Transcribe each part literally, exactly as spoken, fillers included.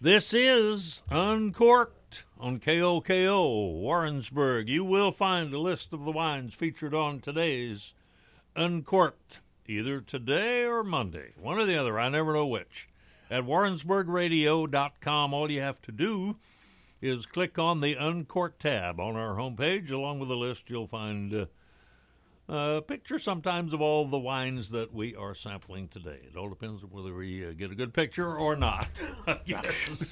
This is Uncorked on K O K O, Warrensburg. You will find a list of the wines featured on today's Uncorked, either today or Monday, one or the other, I never know which. At warrensburg radio dot com, all you have to do is click on the Uncorked tab on our homepage. Along with the list, you'll find uh, a picture sometimes of all the wines that we are sampling today. It all depends on whether we uh, get a good picture or not. Yes.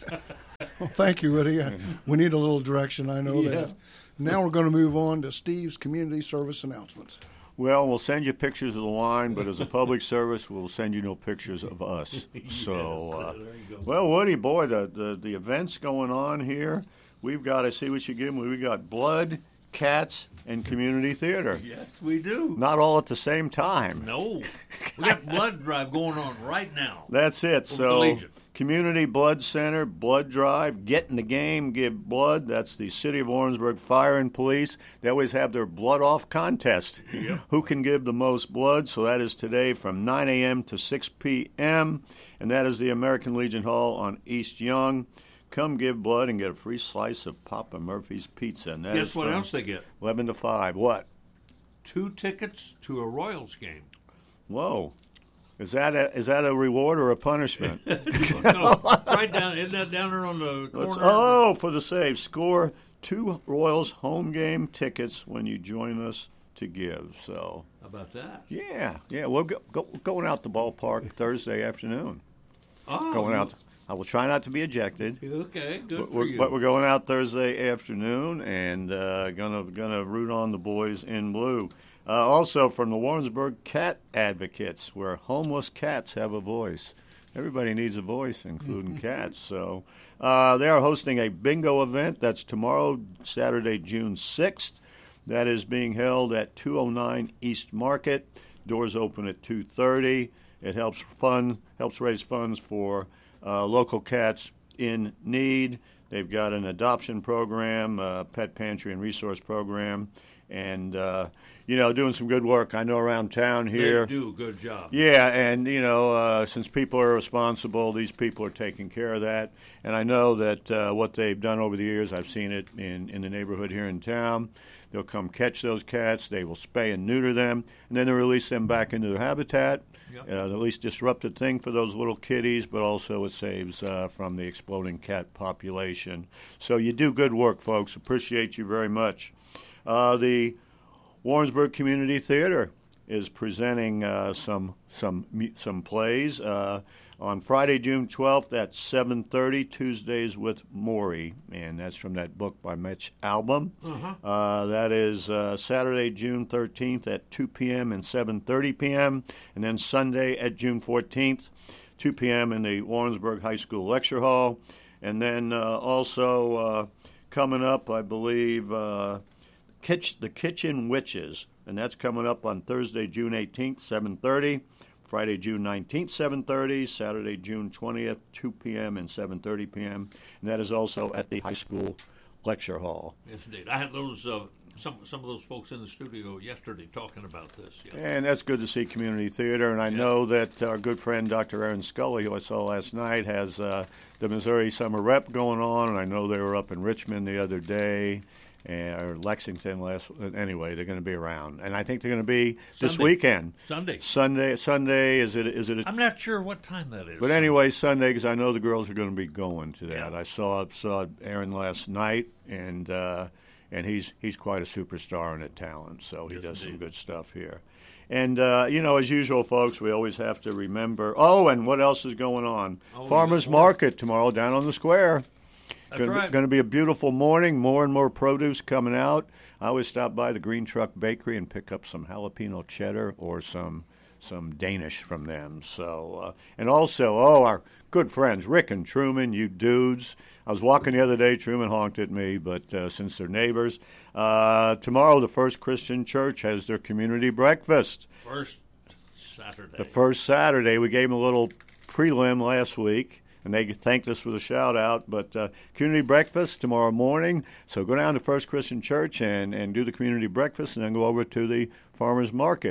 Well, thank you, Woody. We need a little direction, I know Yeah. that. Now we're going to move on to Steve's community service announcements. Well, we'll send you pictures of the wine, but as a public service, we'll send you no pictures of us. So, uh, there you go. well, Woody, boy, the, the, the events going on here, we've got to see what you give me. We've got blood, cats, and community theater. Yes, we do. Not all at the same time. No. We got blood drive going on right now. That's it. From the So, Legion. Community Blood Center, blood drive, get in the game, give blood. That's the City of Warrensburg Fire and Police. They always have their blood off contest. Yep. Who can give the most blood? So that is today from nine a.m. to six p.m., and that is the American Legion Hall on East Young. Come give blood and get a free slice of Papa Murphy's pizza. And that Guess is what from else they get? eleven to five. What? Two tickets to a Royals game. Whoa. Is that a, is that a reward or a punishment? No, it's right down. Isn't that down there on the corner? Let's- oh, for the save. Score two Royals home game tickets when you join us to give. So, How about that? yeah, yeah. We're go, go, going out the ballpark Thursday afternoon. Oh, Going out. I will try not to be ejected. Okay, good But for we're, you. but we're going out Thursday afternoon and uh, gonna gonna root on the boys in blue. Uh, also from the Warrensburg Cat Advocates, where homeless cats have a voice. Everybody needs a voice, including cats. So uh, they are hosting a bingo event. That's tomorrow, Saturday, June sixth. That is being held at two oh nine East Market. Doors open at two thirty. It helps fund helps raise funds for uh, local cats in need. They've got an adoption program, a pet pantry and resource program, and uh, you know, doing some good work. I know around town here. They do a good job. Yeah, and you know, uh, since people are responsible, these people are taking care of that. And I know that uh, what they've done over the years, I've seen it in, in the neighborhood here in town. They'll come catch those cats. They will spay and neuter them, and then they release them back into their habitat. Yep. Uh, the least disruptive thing for those little kitties, but also it saves uh, from the exploding cat population. So you do good work, folks. Appreciate you very much. Uh, the Warrensburg Community Theater is presenting uh, some some mu- some plays uh, on Friday, June twelfth at seven thirty. Tuesdays with Maury, and that's from that book by Mitch Albom. Uh-huh. Uh, that is uh, Saturday, June thirteenth at two p.m. and seven thirty p.m., and then Sunday at June fourteenth, two p.m. in the Warrensburg High School Lecture Hall, and then uh, also uh, coming up, I believe. Uh, Kitch, the Kitchen Witches, and that's coming up on Thursday, June eighteenth, seven thirty, Friday, June nineteenth, seven thirty, Saturday, June twentieth, two p.m. and seven thirty p.m., and that is also at the high school lecture hall. Yes, indeed. I had those uh, some some of those folks in the studio yesterday talking about this. Yeah. And that's good to see community theater, and I Yeah. know that our good friend Doctor Aaron Scully, who I saw last night, has uh, the Missouri Summer Rep going on, and I know they were up in Richmond the other day. And, or Lexington last. Anyway, they're going to be around, and I think they're going to be this Sunday. weekend. Sunday. Sunday. Sunday. Is it? Is it? A, I'm not sure what time that is. but anyway, Sunday, because I know the girls are going to be going to that. Yeah. I saw saw Aaron last night, and uh, and he's he's quite a superstar and a talent. So he Yes, does some indeed. good stuff here. And uh, you know, as usual, folks, we always have to remember. Oh, and what else is going on? Oh, Farmers yeah. Market tomorrow down on the square. That's Gonna, right. be, going to be a beautiful morning. More and more produce coming out. I always stop by the Green Truck Bakery and pick up some jalapeno cheddar or some some Danish from them. So uh, and also, oh, our good friends Rick and Truman, you dudes. I was walking the other day. Truman honked at me, but uh, since they're neighbors, uh, tomorrow the First Christian Church has their community breakfast. First Saturday. The first Saturday. We gave them a little prelim last week. And they thanked us with a shout-out. But uh, community breakfast tomorrow morning. So go down to First Christian Church and, and do the community breakfast and then go over to the farmers market.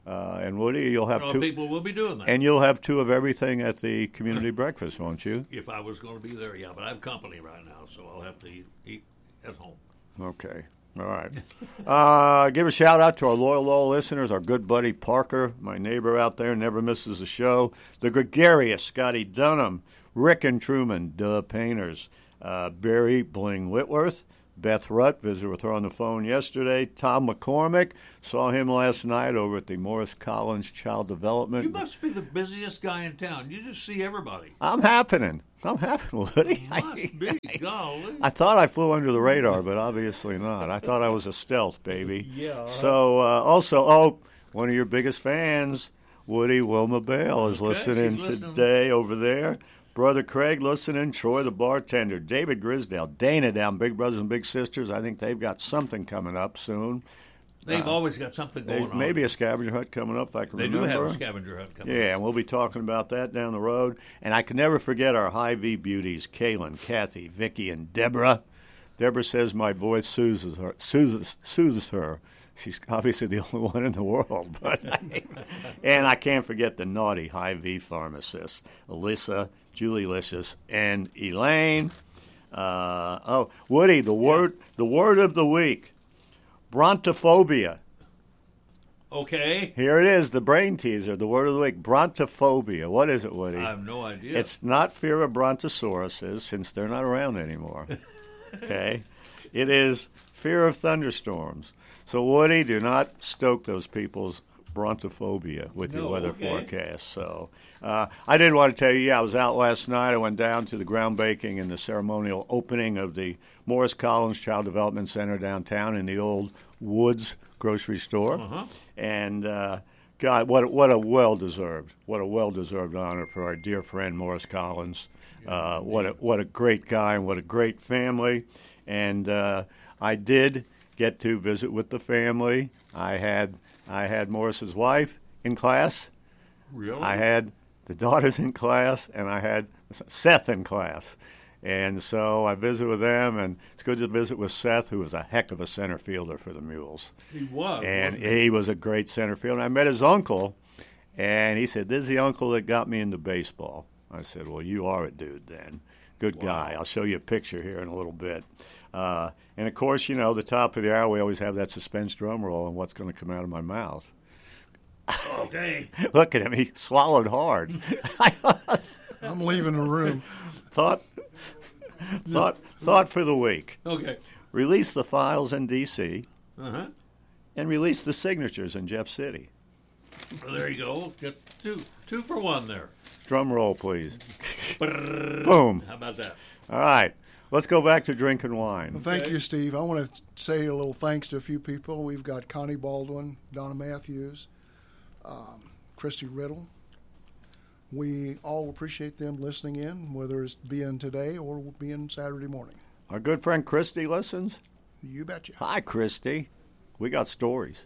Uh, and Woody, you'll have Well, two. people will be doing that. And you'll have two of everything at the community breakfast, won't you? If I was going to be there, yeah. But I have company right now, so I'll have to eat, eat at home. Okay. All right. Uh, give a shout out to our loyal, loyal listeners, our good buddy Parker, my neighbor out there, never misses a show. The gregarious Scotty Dunham, Rick and Truman, the painters, uh, Barry Bling Whitworth, Beth Rutt, visited with her on the phone yesterday. Tom McCormick, saw him last night over at the Morris Collins Child Development. You must be the busiest guy in town. You just see everybody. I'm happening. I'm happening, Woody. Must be, golly. I thought I flew under the radar, but obviously not. I thought I was a stealth, baby. Yeah. Right. So, uh, also, oh, one of your biggest fans, Woody Wilma Bale, is Okay, listening she's listening. today over there. Brother Craig listening, Troy the bartender, David Grisdale, Dana down Big Brothers and Big Sisters. I think they've got something coming up soon. They've Uh, always got something They, going on. maybe a scavenger hunt coming up, if I can They remember. do have a scavenger hunt coming. Yeah, and we'll be talking about that down the road. And I can never forget our Hy-Vee beauties, Kaylin, Kathy, Vicky, and Deborah. Deborah says my voice soothes her. Soothes, soothes her. She's obviously the only one in the world. But and I can't forget the naughty Hy-Vee pharmacists, Alyssa, Julie Licious, and Elaine. Uh, oh, Woody, the word, the word of the week, brontophobia. Okay. Here it is, the brain teaser, the word of the week, brontophobia. What is it, Woody? I have no idea. It's not fear of brontosauruses, since they're not around anymore. Okay? It is fear of thunderstorms. So, Woody, do not stoke those people's brontophobia with your No, weather okay. forecast. So, uh, I did want to tell you, yeah, I was out last night. I went down to the groundbreaking and the ceremonial opening of the Morris Collins Child Development Center downtown in the old Woods grocery store. Uh-huh. And, uh, God, what, what a well-deserved, what a well-deserved honor for our dear friend Morris Collins. Uh, what a what a great guy and what a great family. And uh, I did get to visit with the family. I had I had Morris's wife in class. Really? I had the daughters in class, and I had Seth in class. And so I visited with them, and it's good to visit with Seth, who was a heck of a center fielder for the Mules. He was. And wasn't he? he was a great center fielder. I met his uncle, and he said, "This is the uncle that got me into baseball." I said, "Well, you are a dude then. Good guy. I'll show you a picture here in a little bit." Uh, and, of course, you know, the top of the hour, we always have that suspense drum roll and what's going to come out of my mouth. Okay. Look at him. He swallowed hard. I'm leaving the room. thought, thought, thought for the week. Okay. Release the files in D C Uh-huh. and release the signatures in Jeff City. Well, there you go. Get two, two for one there. Drum roll, please. Brrr. Boom. How about that? All right. Let's go back to drinking wine. Well, thank Okay. you, Steve. I want to say a little thanks to a few people. We've got Connie Baldwin, Donna Matthews, um, Christy Riddle. We all appreciate them listening in, whether it's being today or being Saturday morning. Our good friend Christy listens. You betcha. Hi, Christy. We got stories.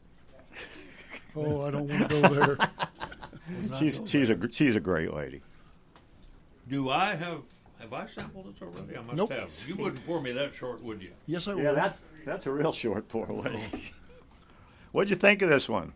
Oh, I don't want to go there. She's she's a gr- she's a great lady. Do I have have I sampled this already? I must Nope. have. You wouldn't pour me that short, would you? Yes, I Yeah, will. that's that's a real short pour, lady. What'd you think of this one?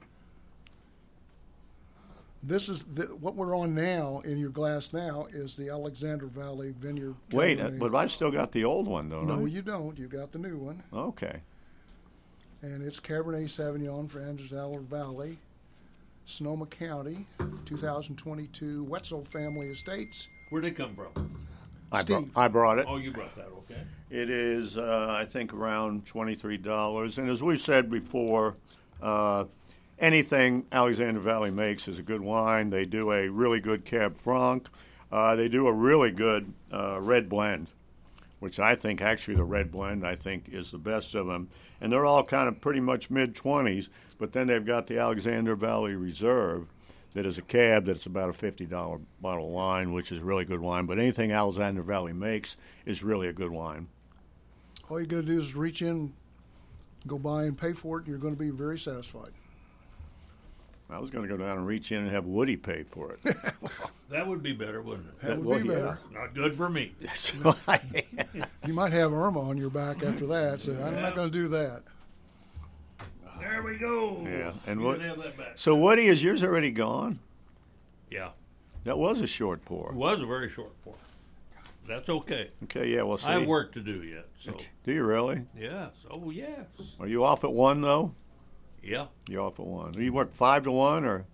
This is the, what we're on now in your glass now is the Alexander Valley Vineyard. Wait, uh, Cabernet. but I've still got the old one, don't No, I? you don't. You got the new one. Okay. And it's Cabernet Sauvignon for Alexander Valley, Sonoma County, two thousand twenty-two Wetzel Family Estates. Where'd it come from? I, brought Steve. I brought it. Oh, you brought that, okay. It is, uh, I think, around twenty-three dollars. And as we've said before, uh, anything Alexander Valley makes is a good wine. They do a really good Cab Franc. Uh, they do a really good uh, red blend, which I think actually the red blend, I think, is the best of them. And they're all kind of pretty much mid-twenties, but then they've got the Alexander Valley Reserve that is a cab that's about a fifty dollars bottle of wine, which is really good wine. But anything Alexander Valley makes is really a good wine. All you got to do is reach in, go buy and pay for it, and you're going to be very satisfied. I was going to go down and reach in and have Woody pay for it. That would be better, wouldn't it? That would Well, be yeah. better. Not good for me. So I- You might have Irma on your back after that, so I'm not going to do that. There we go. Yeah, and You what? can have that back. So Woody, is yours already gone? Yeah, That was a short pour. it was a very short pour. That's okay. Okay, yeah, we'll see. I have work to do yet. So Do you really? yes. Oh yes. Are you off at one though? Yeah. You're off at one. You work five to one or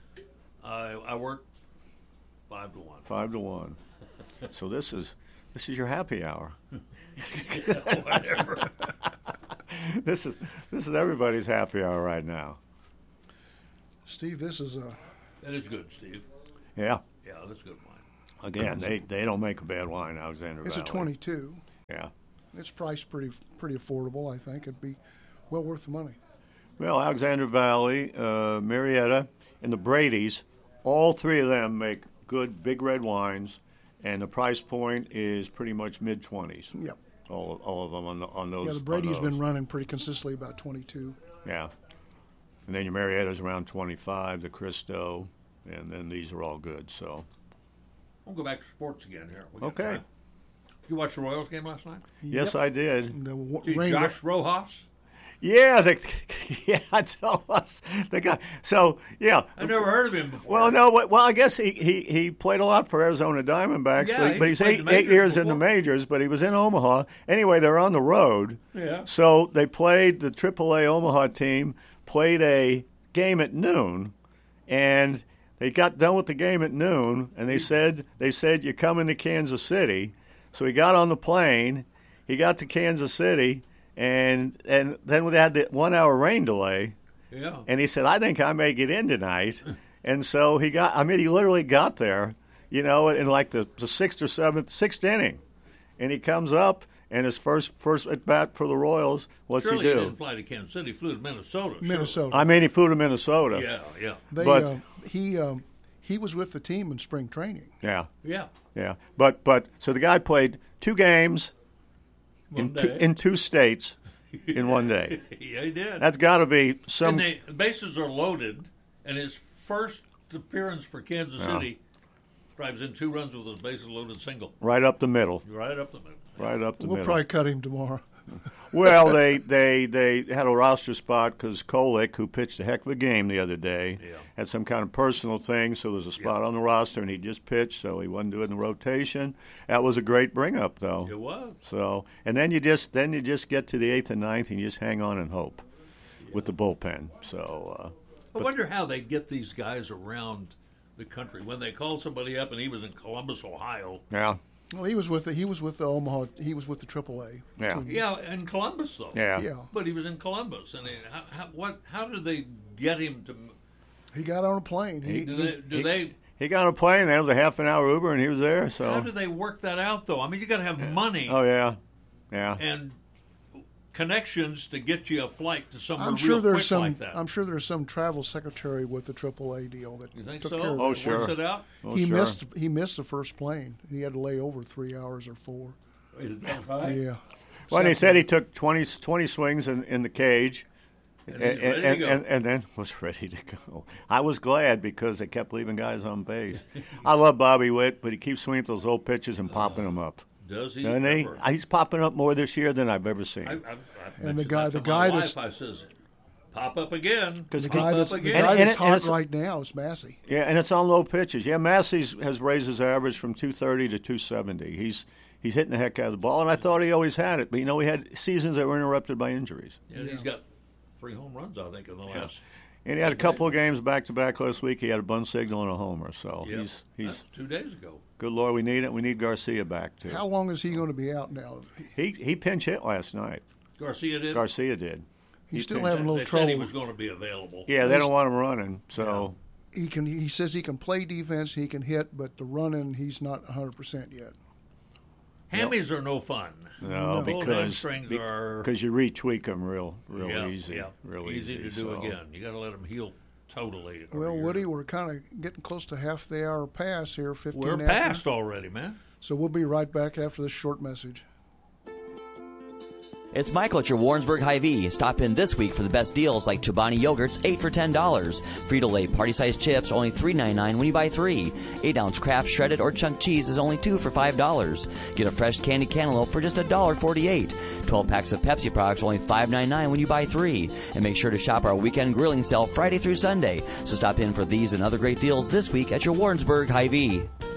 I I work five to one. five to one. So this is this is your happy hour. Whatever. This is this is everybody's happy hour right now. Steve, this is a That is good, Steve. Yeah. Yeah, that's good wine. Again, they, they don't make a bad wine, Alexander it's Valley. a twenty-two. Yeah. It's priced pretty pretty affordable. I think it'd be well worth the money. Well, Alexander Valley, uh, Marietta, and the Brady's, all three of them make good big red wines, and the price point is pretty much mid twenties. Yep. All all of them on the, on those. Yeah, the on Brady's those. been running pretty consistently about twenty-two. Yeah. And then your Marietta's around twenty-five, the Cristo, and then these are all good. So We'll go back to sports again here. We got Okay. time. You watched the Royals game last night? yes, Yep. I did. The w- See rain, Josh Rojas? Yeah, the, yeah, tell us the guy. So yeah, I never heard of him before. well, no, well, I guess he, he, he played a lot for Arizona Diamondbacks, Yeah, but, he but he's played eight, the eight majors years in the before. majors. But he was in Omaha anyway. They're on the road, Yeah. so they played the triple A Omaha team played a game at noon, and they got done with the game at noon, and they said they said you're coming to Kansas City. So he got on the plane, he got to Kansas City, and and then we had the one hour rain delay. Yeah. And he said, I think I may get in tonight. And so he got, I mean, he literally got there, you know, in like the, the sixth or seventh, sixth inning. And he comes up, and his first first at bat for the Royals, what's Surely he he do? didn't fly to Kansas City. He flew to Minnesota. surely. Minnesota. I mean, he flew to Minnesota. Yeah, yeah, They, but- uh, he um, he was with the team in spring training. Yeah, yeah. yeah. But, but so the guy played two games One in two, day. in two states in one day. Yeah, he did. That's got to be some. and they, the bases are loaded, and his first appearance for Kansas Yeah. City drives in two runs with his bases loaded single. right up the middle. Right up the middle. Right up the We'll middle. probably cut him tomorrow. Well, they, they, they had a roster spot because Kolick, who pitched a heck of a game the other day, Yeah. had some kind of personal thing, so there's a spot on the roster, and he just pitched, so he wasn't doing the rotation. That was a great bring-up, though. It was. So, and then you just then you just get to the eighth and ninth, and you just hang on and hope with the bullpen. So, uh, I wonder how they get these guys around the country. When they call somebody up and he was in Columbus, Ohio. yeah, Well, he was with the, he was with the Omaha. He was with the triple A. Yeah. team. Yeah, in Columbus, though. yeah, Yeah. But he was in Columbus. And he, how, how, what, how did they get him to. He got on a plane. He, Do he- they, do he- they He got on a plane. That was a half an hour Uber, and he was there. So, how do they work that out, though? I mean, you got to have money oh yeah, yeah. and connections to get you a flight to somewhere I'm real sure there's quick some. like that. I'm sure there's some travel secretary with the triple A deal that you think took so? care of Oh, that. sure. Works it out? Oh, he sure. missed. He missed the first plane. He had to lay over three hours or four. Is that right? Yeah. Well, and he said he took twenty, twenty swings in, in the cage, And he's ready to and, go. and, and then was ready to go. I was glad because they kept leaving guys on base. I love Bobby Witt, but he keeps swinging at those old pitches and popping them up. Does he? And he, ever? he's popping up more this year than I've ever seen. I, I, I And the mentioned guy- that to the my guy wife. that's- I says, pop up again. Because The Pop guy up that's, the again. guy And- that's and hot it's- right now is Massey. yeah, and it's on low pitches. Yeah, Massey's has raised his average from two thirty to two seventy. He's he's hitting the heck out of the ball, and I thought he always had it. But you know, he had seasons that were interrupted by injuries. And he's got three home runs, I think, in the last. And he had a couple of games back to back last week. He had a bunt signal and a homer. So Yeah, he's he's that's two days ago. good Lord, we need it. We need Garcia back too. How long is he going to be out now? He he pinch hit last night. Garcia did. Garcia did. He's He still pinched. having a they little said he trouble. was going to be available. Yeah, they don't want him running. So He can. He says he can play defense. He can hit, but the running, he's not one hundred percent yet. Hammies are no fun. no, Old because hamstrings be- are because you retweak them real real yeah, easy, yeah, real easy, easy to do so. again. You got to let them heal totally. or Well, you're- Woody, we're kind of getting close to half the hour pass here. Fifteen. we're after. past already, man. So we'll be right back after this short message. It's Michael at your Warrensburg Hy-Vee. Stop in this week for the best deals like Chobani yogurts, eight for ten dollars. Frito-Lay party-sized chips, only three ninety-nine when you buy three. eight ounce Kraft shredded or chunk cheese is only two for five dollars. Get a fresh candy cantaloupe for just one dollar forty-eight. twelve packs of Pepsi products, only five ninety-nine when you buy three. And make sure to shop our weekend grilling sale Friday through Sunday. So stop in for these and other great deals this week at your Warrensburg Hy-Vee.